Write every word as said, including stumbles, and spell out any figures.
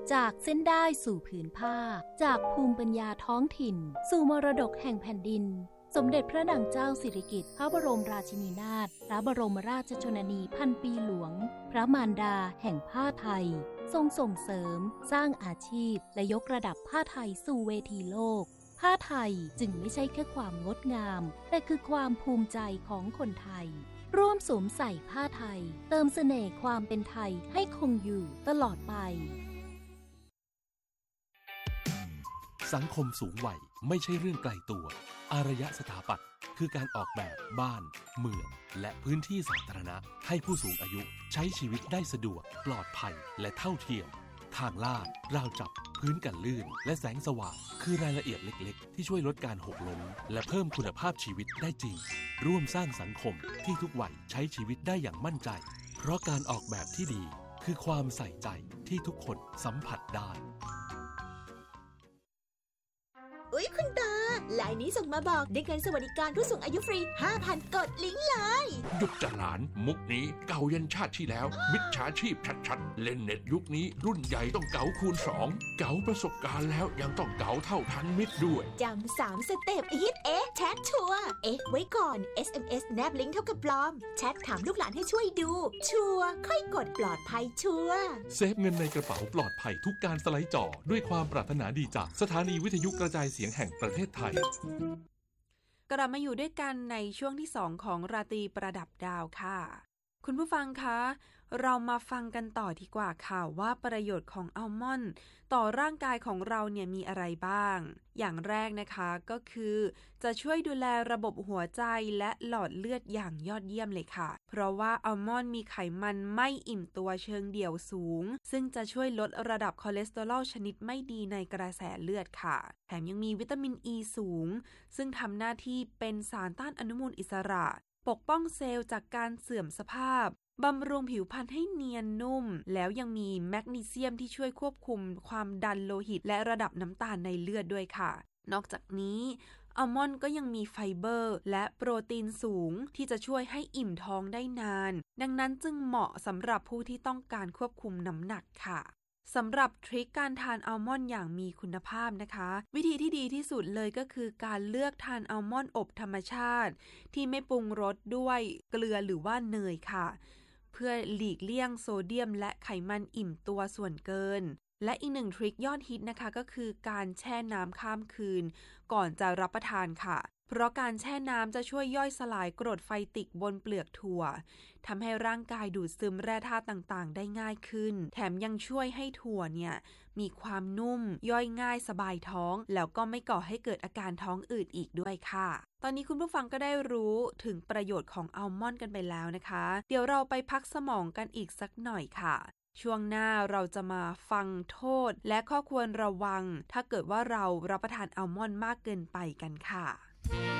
จากเส้นได้สู่ผืนผ้าจากภูมิปัญญาท้องถิ่นสู่มรดกแห่งแผ่นดินสมเด็จพระนางเจ้าสิริกิติ์พระบรมราชินีนาถพระบรมราชชนนีพันปีหลวงพระมารดาแห่งผ้าไทยทรงส่งเสริมสร้างอาชีพและยกระดับผ้าไทยสู่เวทีโลกผ้าไทยจึงไม่ใช่แค่ความงดงามแต่คือความภูมิใจของคนไทยร่วมสวมใส่ผ้าไทยเติมเสน่ห์ความเป็นไทยให้คงอยู่ตลอดไปสังคมสูงวัยไม่ใช่เรื่องไกลตัวอารยสถาปัตย์คือการออกแบบบ้านเมืองและพื้นที่สาธารณะให้ผู้สูงอายุใช้ชีวิตได้สะดวกปลอดภัยและเท่าเทียมทางลาดราวจับพื้นกันลื่นและแสงสว่างคือรายละเอียดเล็กๆที่ช่วยลดการหกล้มและเพิ่มคุณภาพชีวิตได้จริงร่วมสร้างสังคมที่ทุกวัยใช้ชีวิตได้อย่างมั่นใจเพราะการออกแบบที่ดีคือความใส่ใจที่ทุกคนสัมผัสได้อุ๊ยคุณตาไลน์นี้ส่งมาบอกได้เงินสวัสดิการผู้สูงอายุฟรี ห้าพัน กดลิงก์เลยหยุดจะหลานมุกนี้เก่ายันชาติที่แล้วมิจฉาชีพชัดๆเล่นเน็ตยุคนี้รุ่นใหญ่ต้องเก๋าคูณสองเก๋าประสบการณ์แล้วยังต้องเก๋าเท่าทันมิตรด้วยจำสามสเต็ปฮิตเอ๊ะแชทชัวร์เอ๊ะไว้ก่อน เอส เอ็ม เอส แนบลิงก์เท่ากับปลอมแชทถามลูกหลานให้ช่วยดูชัวร์ค่อยกดปลอดภัยชัวร์เซฟเงินในกระเป๋าปลอดภัยทุกการสไลด์จอด้วยความปรารถนาดีจากสถานีวิทยุกระจายเสียงแห่งประเทศไทยกลับมาอยู่ด้วยกันในช่วงที่สองของราตรีประดับดาวค่ะคุณผู้ฟังคะเรามาฟังกันต่อดีกว่าค่ะว่าประโยชน์ของอัลมอนด์ต่อร่างกายของเราเนี่ยมีอะไรบ้างอย่างแรกนะคะก็คือจะช่วยดูแลระบบหัวใจและหลอดเลือดอย่างยอดเยี่ยมเลยค่ะเพราะว่าอัลมอนด์มีไขมันไม่อิ่มตัวเชิงเดี่ยวสูงซึ่งจะช่วยลดระดับคอเลสเตอรอลชนิดไม่ดีในกระแสเลือดค่ะแถมยังมีวิตามินอ e ีสูงซึ่งทำหน้าที่เป็นสารต้านอนุมูลอิสระปกป้องเซลล์จากการเสื่อมสภาพบำรุงผิวพรรณให้เนียนนุ่มแล้วยังมีแมกนีเซียมที่ช่วยควบคุมความดันโลหิตและระดับน้ำตาลในเลือดด้วยค่ะนอกจากนี้อัลมอนด์ก็ยังมีไฟเบอร์และโปรตีนสูงที่จะช่วยให้อิ่มท้องได้นานดังนั้นจึงเหมาะสำหรับผู้ที่ต้องการควบคุมน้ำหนักค่ะสำหรับทริคการทานอัลมอนด์อย่างมีคุณภาพนะคะวิธีที่ดีที่สุดเลยก็คือการเลือกทานอัลมอนด์อบธรรมชาติที่ไม่ปรุงรสด้วยเกลือหรือว่าเนยค่ะเพื่อหลีกเลี่ยงโซเดียมและไขมันอิ่มตัวส่วนเกินและอีกหนึ่งทริคยอดฮิตนะคะก็คือการแช่น้ำข้ามคืนก่อนจะรับประทานค่ะเพราะการแช่น้ำจะช่วยย่อยสลายกรดไฟติกบนเปลือกถั่วทำให้ร่างกายดูดซึมแร่ธาตุต่างๆได้ง่ายขึ้นแถมยังช่วยให้ถั่วเนี่ยมีความนุ่มย่อยง่ายสบายท้องแล้วก็ไม่ก่อให้เกิดอาการท้องอืดอีกด้วยค่ะตอนนี้คุณผู้ฟังก็ได้รู้ถึงประโยชน์ของอัลมอนด์กันไปแล้วนะคะเดี๋ยวเราไปพักสมองกันอีกสักหน่อยค่ะช่วงหน้าเราจะมาฟังโทษและข้อควรระวังถ้าเกิดว่าเรารับประทานอัลมอนด์มากเกินไปกันค่ะ